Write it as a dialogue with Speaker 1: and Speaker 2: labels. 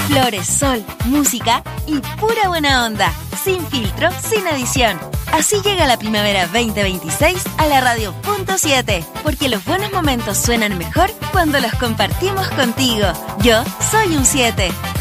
Speaker 1: Flores, sol, música y pura buena onda. Sin filtro, sin edición. Así llega la primavera 2026 a la Radio Punto 7. Porque los buenos momentos suenan mejor cuando los compartimos contigo. Yo soy un 7.